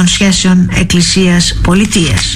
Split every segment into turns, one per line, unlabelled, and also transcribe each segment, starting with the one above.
των σχέσεων Εκκλησίας-Πολιτείας.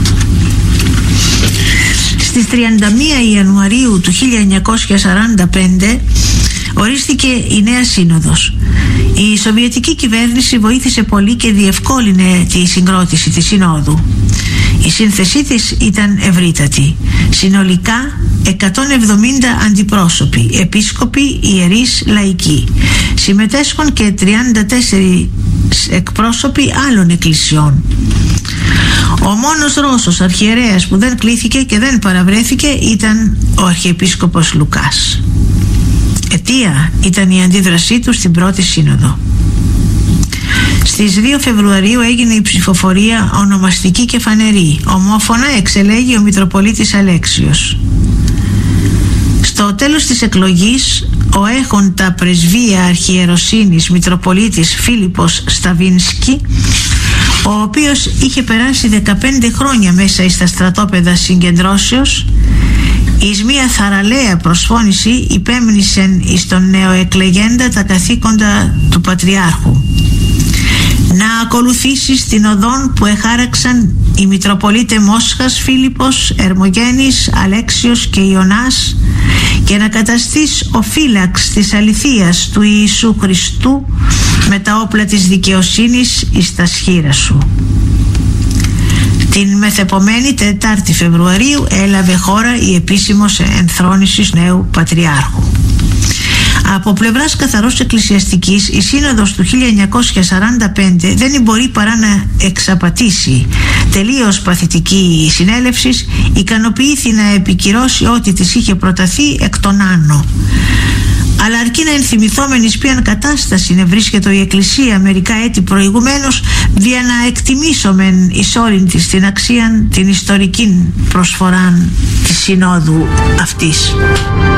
Στις 31 Ιανουαρίου του 1945 ορίστηκε η νέα σύνοδος. Η Σοβιετική κυβέρνηση βοήθησε πολύ και διευκόλυνε τη συγκρότηση της συνόδου. Η σύνθεσή της ήταν ευρύτατη. Συνολικά 170 αντιπρόσωποι, επίσκοποι, ιερείς, λαϊκοί. Συμμετέσχουν και 34 εκπρόσωποι άλλων εκκλησιών. Ο μόνος Ρώσος αρχιερέας που δεν κλήθηκε και δεν παραβρέθηκε ήταν ο Αρχιεπίσκοπος Λουκάς. Αιτία ήταν η αντίδρασή του στην πρώτη σύνοδο. Στις 2 Φεβρουαρίου έγινε η ψηφοφορία ονομαστική και φανερή. Ομόφωνα εξελέγει ο Μητροπολίτης Αλέξιος. Στο τέλος της εκλογής, ο έχοντα πρεσβεία αρχιεροσύνης Μητροπολίτης Φίλιππος Σταβίνσκι, ο οποίος είχε περάσει 15 χρόνια μέσα στα στρατόπεδα συγκεντρώσεως, εις μία θαραλέα προσφώνηση υπέμνησεν εις τον νεοεκλεγέντα τα καθήκοντα του Πατριάρχου. Να ακολουθήσεις την οδόν που εχάραξαν οι Μητροπολίτε Μόσχας Φίλιππος, Ερμογένης, Αλέξιος και Ιωνάς και να καταστείς ο φύλαξ της αληθείας του Ιησού Χριστού με τα όπλα της δικαιοσύνης εις τα σχήρα σου. Την μεθεπομένη 4η Φεβρουαρίου έλαβε χώρα η επίσημος ενθρόνησης νέου Πατριάρχου. Από πλευράς καθαρός εκκλησιαστικής, η σύνοδος του 1945 δεν μπορεί παρά να εξαπατήσει. Τελείως παθητική συνέλευση, ικανοποιήθη να επικυρώσει ό,τι της είχε προταθεί εκ των άνω. Αλλά αρκεί να ενθυμηθόμεν εις ποιαν κατάσταση βρίσκεται η Εκκλησία μερικά έτη προηγουμένως, δια να εκτιμήσομεν εις όλην της την αξίαν την ιστορική προσφοράν της συνόδου αυτής.